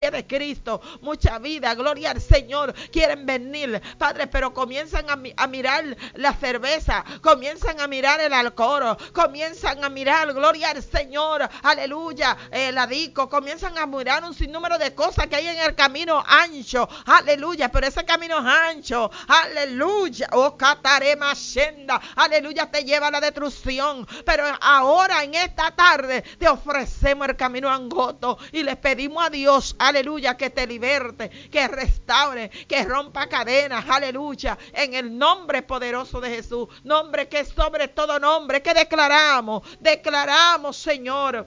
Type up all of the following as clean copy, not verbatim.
iglesia de Cristo, mucha vida, gloria al Señor, quieren venir, Padre, pero comienzan a mirar la cerveza, comienzan a mirar el alcohol, comienzan a mirar, gloria al Señor, aleluya, la disco, comienzan a mirar un sinnúmero de cosas que hay en el camino ancho, aleluya, pero ese camino es ancho, aleluya, oh Catarema Shenda, aleluya, te lleva a la destrucción, pero ahora en esta tarde te ofrecemos el camino angosto y le pedimos a Dios, aleluya, que te liberte, que restaure, que rompa cadenas, aleluya, en el nombre poderoso de Jesús, nombre que es sobre todo nombre, que declaramos, Señor,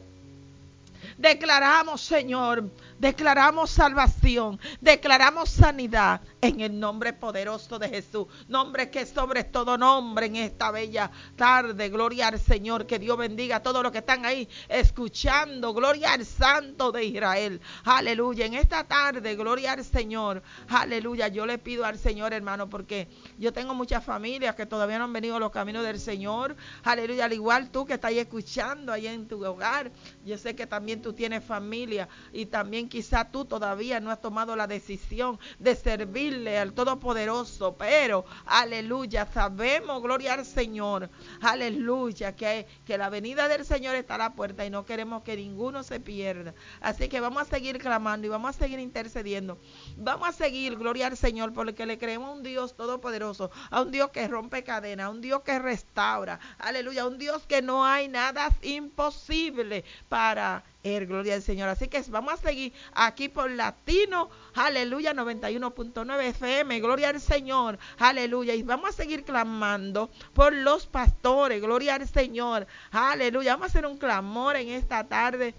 declaramos salvación, declaramos sanidad en el nombre poderoso de Jesús, nombre que es sobre todo nombre en esta bella tarde. Gloria al Señor, que Dios bendiga a todos los que están ahí escuchando, gloria al Santo de Israel, aleluya, en esta tarde, gloria al Señor, aleluya. Yo le pido al Señor, hermano, porque yo tengo muchas familias que todavía no han venido a los caminos del Señor, aleluya, al igual tú que estás ahí escuchando ahí en tu hogar, yo sé que también tú tienes familia y también quizá tú todavía no has tomado la decisión de servirle al Todopoderoso, pero aleluya, sabemos, gloria al Señor, aleluya, que la venida del Señor está a la puerta y no queremos que ninguno se pierda. Así que vamos a seguir clamando y vamos a seguir intercediendo, vamos a seguir, gloria al Señor, porque le creemos a un Dios todopoderoso, a un Dios que rompe cadenas, a un Dios que restaura, aleluya, a un Dios que no hay nada imposible para Él, gloria al Señor. Así que vamos a seguir aquí por Latino, aleluya, 91.9 FM, gloria al Señor, aleluya, y vamos a seguir clamando por los pastores, gloria al Señor, aleluya. Vamos a hacer un clamor en esta tarde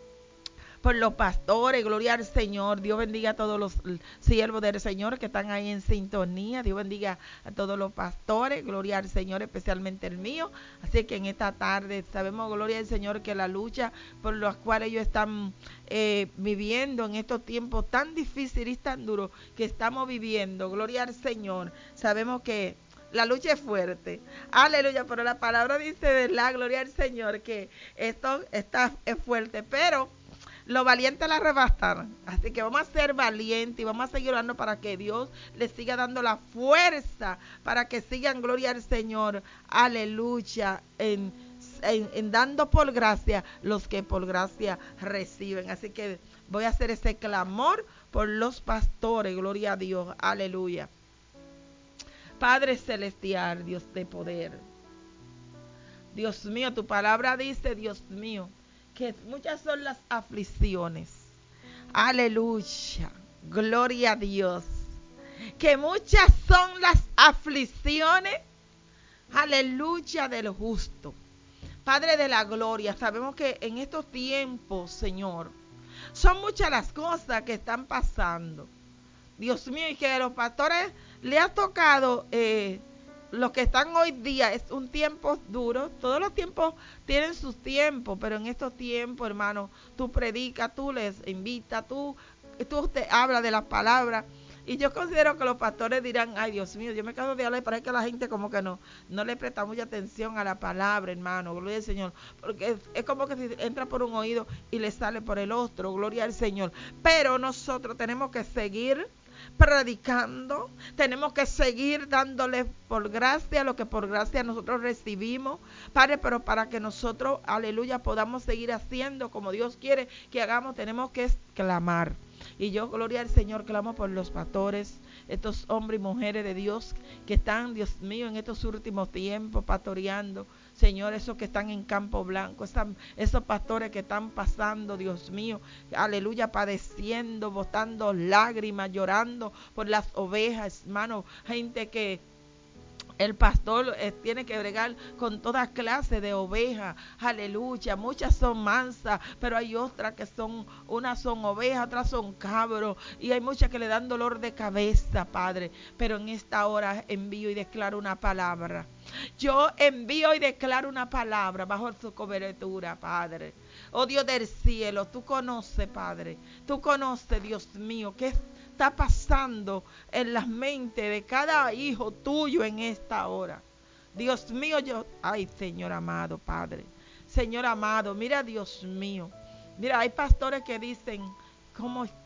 por los pastores, gloria al Señor. Dios bendiga a todos los siervos del Señor que están ahí en sintonía. Dios bendiga a todos los pastores, gloria al Señor, especialmente el mío. Así que en esta tarde sabemos, gloria al Señor, que la lucha por la cual ellos están viviendo en estos tiempos tan difíciles y tan duros que estamos viviendo, gloria al Señor, sabemos que la lucha es fuerte, aleluya, pero la palabra dice, ¿verdad? Gloria al Señor, que esto es fuerte, pero los valientes la arrebatan. Así que vamos a ser valientes y vamos a seguir orando para que Dios les siga dando la fuerza para que sigan, gloria al Señor, aleluya, en dando por gracia los que por gracia reciben. Así que voy a hacer ese clamor por los pastores, gloria a Dios, aleluya. Padre celestial, Dios de poder, Dios mío, tu palabra dice, Dios mío, que muchas son las aflicciones, aleluya, gloria a Dios, que muchas son las aflicciones, aleluya, del justo. Padre de la gloria, sabemos que en estos tiempos, Señor, son muchas las cosas que están pasando, Dios mío, y que a los pastores le ha tocado los que están hoy día, es un tiempo duro. Todos los tiempos tienen sus tiempos, pero en estos tiempos, hermano, tú predicas, tú les invitas, tú te hablas de las palabras. Y yo considero que los pastores dirán, ay Dios mío, yo me canso de hablar, parece que la gente como que no le presta mucha atención a la palabra, hermano, gloria al Señor, porque es como que si entra por un oído y le sale por el otro, gloria al Señor. Pero nosotros tenemos que seguir predicando, tenemos que seguir dándole por gracia lo que por gracia nosotros recibimos, Padre, pero para que nosotros, aleluya, podamos seguir haciendo como Dios quiere que hagamos, tenemos que clamar. Y yo, gloria al Señor, clamo por los pastores, estos hombres y mujeres de Dios que están, Dios mío, en estos últimos tiempos pastoreando, Señor, esos que están en Campo Blanco, esos pastores que están pasando, Dios mío, aleluya, padeciendo, botando lágrimas, llorando por las ovejas, hermano, gente que el pastor tiene que bregar con toda clase de ovejas, aleluya, muchas son mansas, pero hay otras que unas son ovejas, otras son cabros, y hay muchas que le dan dolor de cabeza, Padre, pero en esta hora envío y declaro una palabra. Yo envío y declaro una palabra bajo su cobertura, Padre. Oh Dios del cielo, tú conoces, Padre, tú conoces, Dios mío, qué está pasando en las mentes de cada hijo tuyo en esta hora. Dios mío, ay Señor amado, Padre, Señor amado, mira Dios mío, mira, hay pastores que dicen, ¿cómo es